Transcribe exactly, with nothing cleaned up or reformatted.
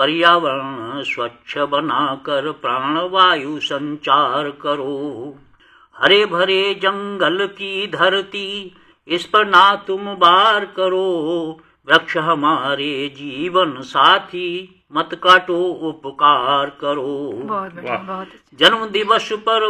पर्यावरण स्वच्छ बनाकर प्राणवायु संचार करो। हरे भरे जंगल की धरती, इस पर ना तुम वार करो। वृक्ष हमारे जीवन साथी, मत काटो उपकार करो। बहुत बढ़िया, बहुत अच्छा। जन्म दिवस पर